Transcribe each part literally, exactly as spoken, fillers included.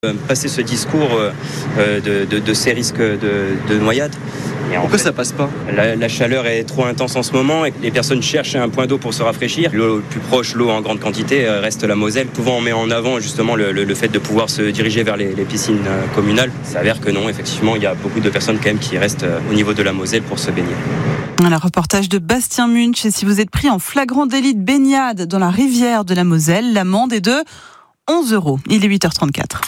Passer ce discours euh, de, de, de ces risques de, de noyade. Et Pourquoi fait, ça passe pas la, la chaleur est trop intense en ce moment et les personnes cherchent un point d'eau pour se rafraîchir. L'eau le plus proche, l'eau en grande quantité, reste la Moselle. Souvent on met en avant justement le, le, le fait de pouvoir se diriger vers les, les piscines communales. Ça s'avère que non, effectivement, il y a beaucoup de personnes quand même qui restent au niveau de la Moselle pour se baigner. Un reportage de Bastien Munch. Et si vous êtes pris en flagrant délit de baignade dans la rivière de la Moselle, l'amende est de onze euros. Il est huit heures trente-quatre.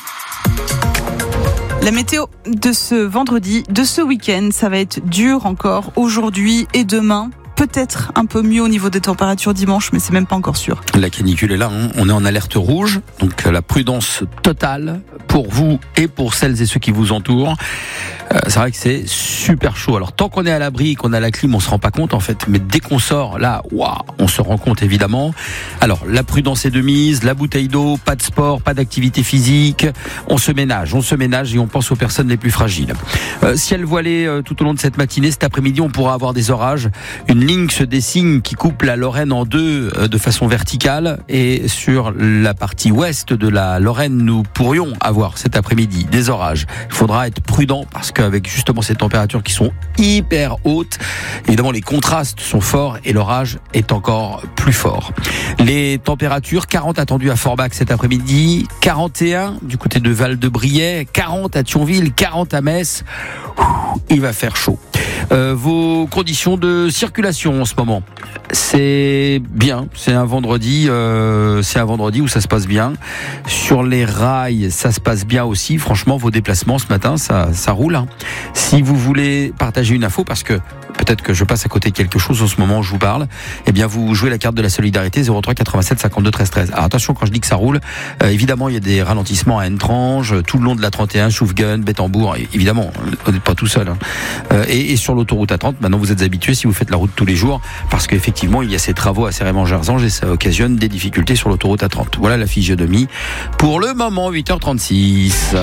La météo de ce vendredi, de ce week-end, ça va être dur encore aujourd'hui et demain. Peut-être un peu mieux au niveau des températures dimanche, mais c'est même pas encore sûr. La canicule est là, hein. On est en alerte rouge, donc la prudence totale pour vous et pour celles et ceux qui vous entourent. Euh, c'est vrai que c'est super chaud. Alors tant qu'on est à l'abri, qu'on a la clim, on se rend pas compte en fait. Mais dès qu'on sort, là, waouh, on se rend compte évidemment. Alors la prudence est de mise, la bouteille d'eau, pas de sport, pas d'activité physique. On se ménage, on se ménage et on pense aux personnes les plus fragiles. Euh, ciel voilé euh, tout au long de cette matinée. Cet après-midi, on pourra avoir des orages. Une ligne se dessine qui coupe la Lorraine en deux euh, de façon verticale. Et sur la partie ouest de la Lorraine, nous pourrions avoir cet après-midi des orages. Il faudra être prudent parce que avec justement ces températures qui sont hyper hautes, évidemment les contrastes sont forts et l'orage est encore plus fort. Les températures, quarante attendues à Forbach cet après-midi, quarante et un du côté de Val-de-Briey, quarante à Thionville, quarante à Metz. Il va faire chaud. Euh, vos conditions de circulation en ce moment, c'est bien, c'est un vendredi, euh, c'est un vendredi où ça se passe bien. Sur les rails, ça se passe bien aussi. Franchement, vos déplacements ce matin, ça, ça roule. Hein. Si vous voulez partager une info, parce que peut-être que je passe à côté de quelque chose en ce moment où je vous parle, eh bien vous jouez la carte de la solidarité zéro trois quatre-vingt-sept cinquante-deux treize treize. Alors attention, quand je dis que ça roule, euh, évidemment il y a des ralentissements à Entrange, tout le long de la trente et un, Choufgun, Bettembourg, évidemment, vous n'êtes pas tout seul. Hein. Euh, et, et sur l'autoroute A trente, maintenant vous êtes habitués si vous faites la route tous les jours, parce qu'effectivement il y a ces travaux à Cérémont-Gerzange et ça occasionne des difficultés sur l'autoroute A trente. Voilà la physionomie. Pour le moment, huit heures trente-six.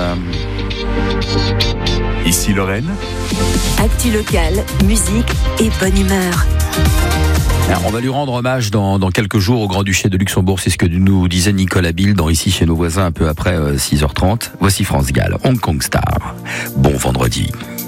Ici Lorraine. Actu locale, musique et bonne humeur. Alors, on va lui rendre hommage dans, dans quelques jours au Grand-Duché de Luxembourg. C'est ce que nous disait Nicolas Bill dans Ici chez nos voisins un peu après euh, six heures trente. Voici France Gall, Hong Kong Star. Bon vendredi.